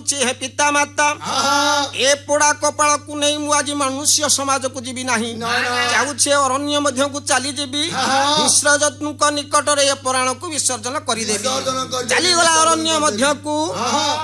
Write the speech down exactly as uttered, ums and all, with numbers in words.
कहुचे हे पिता माता ए पोड़ा कपाल को नहीं मु आज मनुष्य समाज को जीवी नहीं चाहूचे अरण्य मध्य को चली जीवी मिश्रजतु निकट रे पुराण को विसर्जन करदेवी चलीगला अरण्य मध्य को